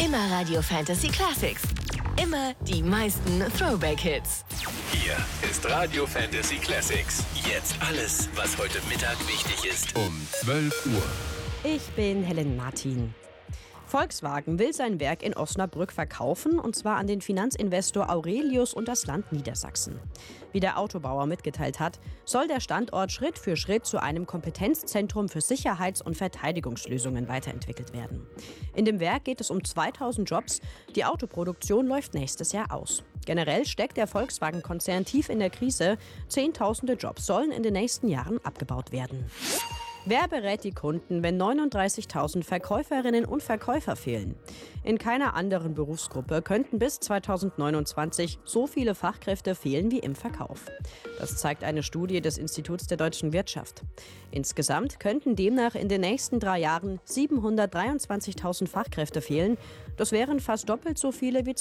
Immer Radio Fantasy Classics. Immer die meisten Throwback-Hits. Hier ist Radio Fantasy Classics. Jetzt alles, was heute Mittag wichtig ist. Um 12 Uhr. Ich bin Helen Martin. Volkswagen will sein Werk in Osnabrück verkaufen, und zwar an den Finanzinvestor Aurelius und das Land Niedersachsen. Wie der Autobauer mitgeteilt hat, soll der Standort Schritt für Schritt zu einem Kompetenzzentrum für Sicherheits- und Verteidigungslösungen weiterentwickelt werden. In dem Werk geht es um 2000 Jobs. Die Autoproduktion läuft nächstes Jahr aus. Generell steckt der Volkswagen-Konzern tief in der Krise. Zehntausende Jobs sollen in den nächsten Jahren abgebaut werden. Wer berät die Kunden, wenn 39.000 Verkäuferinnen und Verkäufer fehlen? In keiner anderen Berufsgruppe könnten bis 2029 so viele Fachkräfte fehlen wie im Verkauf. Das zeigt eine Studie des Instituts der deutschen Wirtschaft. Insgesamt könnten demnach in den nächsten 3 Jahren 723.000 Fachkräfte fehlen. Das wären fast doppelt so viele wie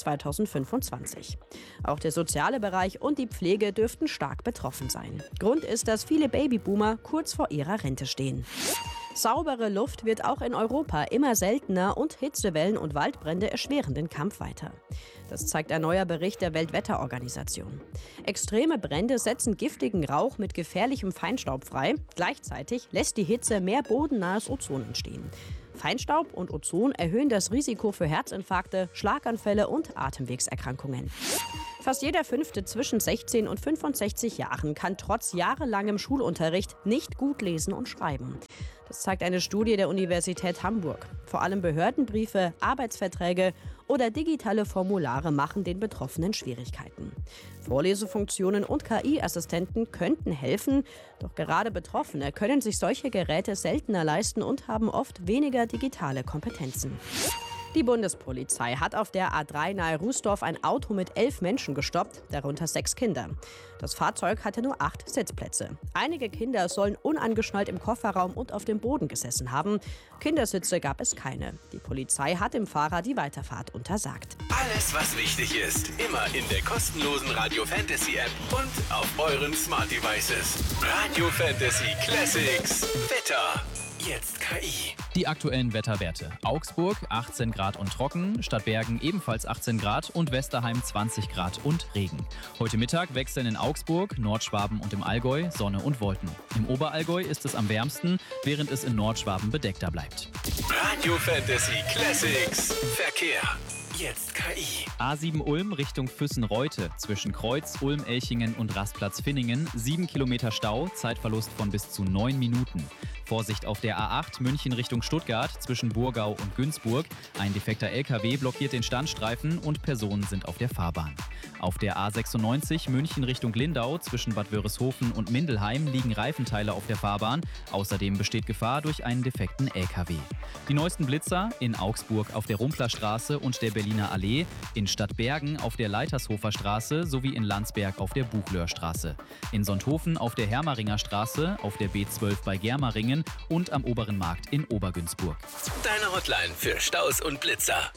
2025. Auch der soziale Bereich und die Pflege dürften stark betroffen sein. Grund ist, dass viele Babyboomer kurz vor ihrer Rente stehen. Saubere Luft wird auch in Europa immer seltener und Hitzewellen und Waldbrände erschweren den Kampf weiter. Das zeigt ein neuer Bericht der Weltwetterorganisation. Extreme Brände setzen giftigen Rauch mit gefährlichem Feinstaub frei. Gleichzeitig lässt die Hitze mehr bodennahes Ozon entstehen. Feinstaub und Ozon erhöhen das Risiko für Herzinfarkte, Schlaganfälle und Atemwegserkrankungen. Fast jeder Fünfte zwischen 16 und 65 Jahren kann trotz jahrelangem Schulunterricht nicht gut lesen und schreiben. Das zeigt eine Studie der Universität Hamburg. Vor allem Behördenbriefe, Arbeitsverträge oder digitale Formulare machen den Betroffenen Schwierigkeiten. Vorlesefunktionen und KI-Assistenten könnten helfen, doch gerade Betroffene können sich solche Geräte seltener leisten und haben oft weniger digitale Kompetenzen. Die Bundespolizei hat auf der A3 nahe Rußdorf ein Auto mit 11 Menschen gestoppt, darunter 6 Kinder. Das Fahrzeug hatte nur 8 Sitzplätze. Einige Kinder sollen unangeschnallt im Kofferraum und auf dem Boden gesessen haben. Kindersitze gab es keine. Die Polizei hat dem Fahrer die Weiterfahrt untersagt. Alles, was wichtig ist, immer in der kostenlosen Radio Fantasy App und auf euren Smart Devices. Radio Fantasy Classics. Wetter. Jetzt KI. Die aktuellen Wetterwerte. Augsburg 18 Grad und trocken, Stadtbergen ebenfalls 18 Grad und Westerheim 20 Grad und Regen. Heute Mittag wechseln in Augsburg, Nordschwaben und im Allgäu Sonne und Wolken. Im Oberallgäu ist es am wärmsten, während es in Nordschwaben bedeckter bleibt. Radio Fantasy Classics. Verkehr. Jetzt KI. A7 Ulm Richtung Füssen-Reute zwischen Kreuz, Ulm-Elchingen und Rastplatz Finningen. 7 Kilometer Stau, Zeitverlust von bis zu 9 Minuten. Vorsicht auf der A8 München Richtung Stuttgart zwischen Burgau und Günzburg. Ein defekter LKW blockiert den Standstreifen und Personen sind auf der Fahrbahn. Auf der A96 München Richtung Lindau zwischen Bad Wörishofen und Mindelheim liegen Reifenteile auf der Fahrbahn. Außerdem besteht Gefahr durch einen defekten LKW. Die neuesten Blitzer in Augsburg auf der Rumplerstraße und der Berliner Allee, in Stadtbergen auf der Leitershofer Straße sowie in Landsberg auf der Buchlöhrstraße. In Sonthofen auf der Hermaringer Straße, auf der B12 bei Germeringen und am Oberen Markt in Obergünzburg. Deine Hotline für Staus und Blitzer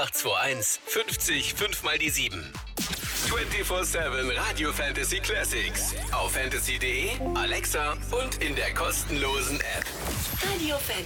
0821 50 5 mal die 7. 24/7 Radio Fantasy Classics. Auf fantasy.de, Alexa und in der kostenlosen App. Radio Fantasy.